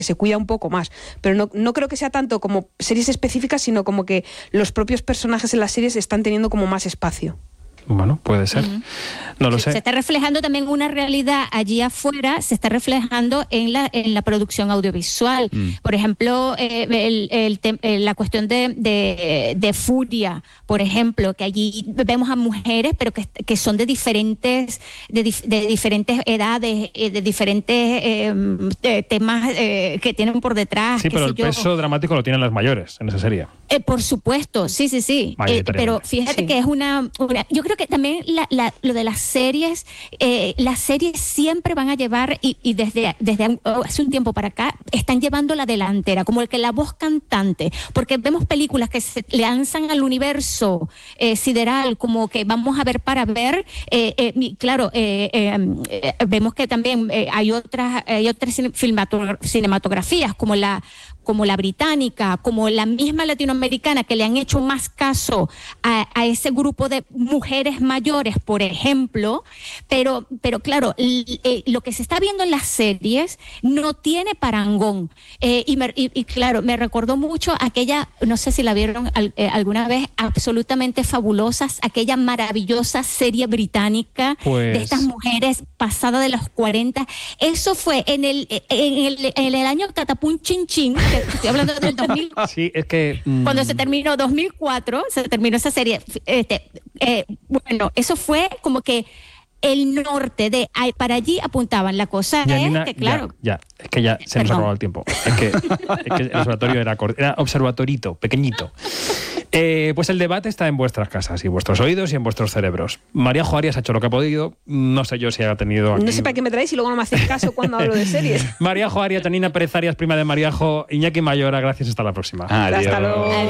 se cuida un poco más, pero no creo que sea tanto como series específicas, sino como que los propios personajes en las series están teniendo como más espacio. Bueno, puede ser. No lo sé. Se está reflejando también una realidad allí afuera, se está reflejando en la producción audiovisual. Por ejemplo, la cuestión de Furia, por ejemplo, que allí vemos a mujeres, pero que son de diferentes edades, de diferentes temas que tienen por detrás. Sí, pero el peso dramático lo tienen las mayores en esa serie. Por supuesto, sí. Pero fíjate que es yo creo que también lo de las series siempre van a llevar, y desde hace un tiempo para acá, están llevando la delantera, como el que la voz cantante, porque vemos películas que se lanzan al universo sideral, como que vamos a ver para ver, claro, vemos que también hay otras cinematografías, como la británica, como la misma latinoamericana, que le han hecho más caso a ese grupo de mujeres mayores, por ejemplo, pero claro, lo que se está viendo en las series no tiene parangón, y claro, me recordó mucho aquella, no sé si la vieron alguna vez, Absolutamente Fabulosas, aquella maravillosa serie británica de estas mujeres pasadas de los 40. Eso fue en el año Catapum Chin Chin, estoy hablando del 2000. Sí, es que cuando se terminó 2004, se terminó esa serie. Bueno, eso fue como que el norte para allí apuntaban. La cosa Janina, es que, claro. Es que ya se nos ha acabado el tiempo. Es que el observatorio era observatorito, pequeñito. Pues el debate está en vuestras casas y vuestros oídos y en vuestros cerebros. Maríajo Arias ha hecho lo que ha podido. No sé yo si ha tenido aquí... No sé para qué me traéis y luego no me hacéis caso cuando hablo de series. Maríajo Arias, Janina Pérez Arias, prima de Maríajo, Iñaki Mayora, gracias, hasta la próxima. Adiós. Hasta luego.